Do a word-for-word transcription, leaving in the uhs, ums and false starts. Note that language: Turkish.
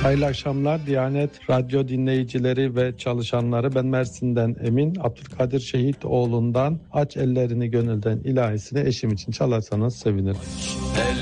Hayırlı akşamlar Diyanet Radyo dinleyicileri ve çalışanları. Ben Mersin'den Emin. Abdülkadir Şehitoğlu'ndan Aç Ellerini Gönülden ilahisini eşim için çalarsanız sevinirim.